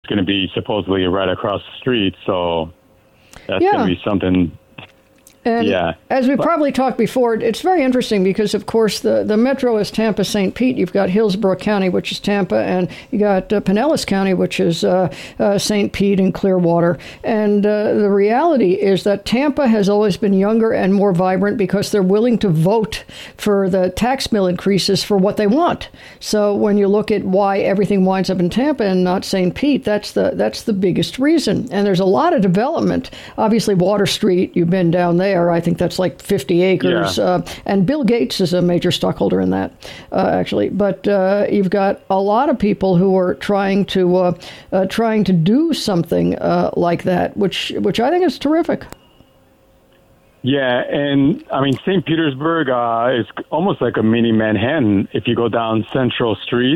going to be supposedly right across the street. So that's going to be something. And as we probably talked before, it's very interesting because, of course, the metro is Tampa-St. Pete. You've got Hillsborough County, which is Tampa, and you got Pinellas County, which is St. Pete and Clearwater. And the reality is that Tampa has always been younger and more vibrant because they're willing to vote for the tax bill increases for what they want. So when you look at why everything winds up in Tampa and not St. Pete, that's the biggest reason. And there's a lot of development. Obviously, Water Street, you've been down there. I think that's like 50 acres. Yeah. And Bill Gates is a major stockholder in that, actually. But you've got a lot of people who are trying to do something like that, which I think is terrific. Yeah, and I mean, St. Petersburg is almost like a mini Manhattan. If you go down Central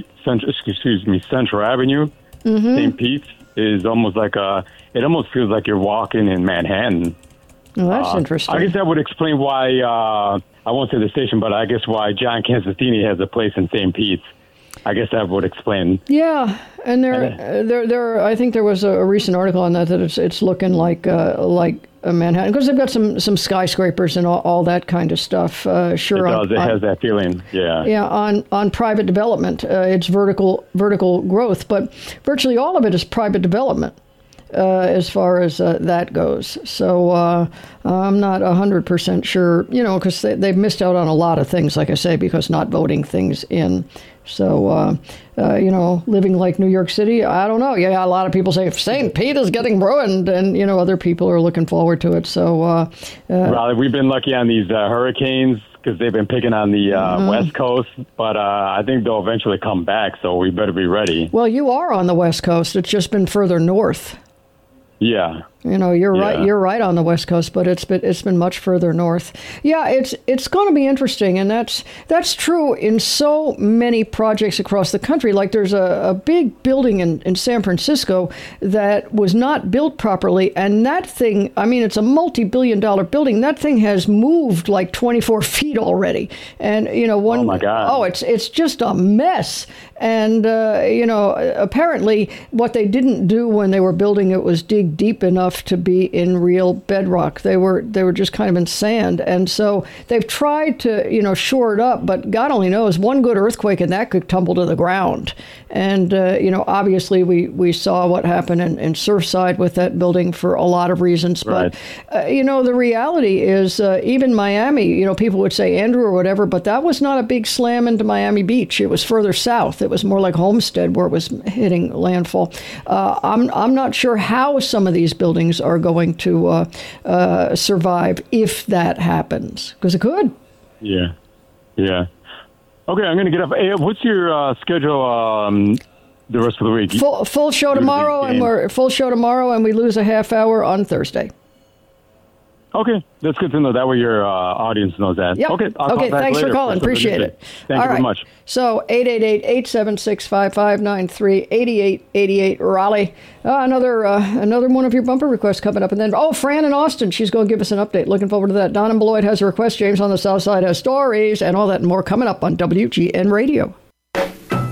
Avenue, St. Pete's is almost like it almost feels like you're walking in Manhattan. Well, that's interesting. I guess that would explain why, I won't say the station, but I guess why John Constantine has a place in St. Pete's. I guess that would explain. Yeah, and there. I think there was a recent article on that it's looking like Manhattan because they've got some skyscrapers and all that kind of stuff. Sure, it does. It has that feeling. Yeah. Yeah, on private development, it's vertical growth, but virtually all of it is private development. As far as that goes. So I'm not 100% sure, because they've missed out on a lot of things, like I say, because not voting things in. So, living like New York City, I don't know. Yeah, a lot of people say St. Pete is getting ruined, and, other people are looking forward to it. So, Raleigh, we've been lucky on these hurricanes because they've been picking on the West Coast, but I think they'll eventually come back, so we better be ready. Well, you are on the West Coast. It's just been further north. Yeah. You're right. You're right on the West Coast, but it's been much further north. Yeah, it's going to be interesting, and that's true in so many projects across the country. Like there's a big building in San Francisco that was not built properly, and that thing, I mean, it's a multi-billion-dollar building. That thing has moved like 24 feet already, and one. Oh my God! Oh, it's just a mess. And apparently, what they didn't do when they were building it was dig deep enough to be in real bedrock. They were just kind of in sand, and so they've tried to shore it up. But God only knows, one good earthquake and that could tumble to the ground. And obviously we saw what happened in Surfside with that building for a lot of reasons. Right. But the reality is even Miami. People would say Andrew or whatever, but that was not a big slam into Miami Beach. It was further south. It was more like Homestead where it was hitting landfall. I'm not sure how some of these buildings are going to survive if that happens, because it could. Yeah. Okay, I'm going to get up. Hey, what's your schedule the rest of the week? Full show tomorrow, and we lose a half hour on Thursday. Okay, that's good to know. That way your audience knows that. Yep. Okay, Okay, thanks for calling. Appreciate it. Thank you very much. So 888-876-5593, 8888 Raleigh. Another one of your bumper requests coming up. And then, Fran in Austin, she's going to give us an update. Looking forward to that. Don and Beloit has a request. James on the South Side has stories, and all that and more coming up on WGN Radio.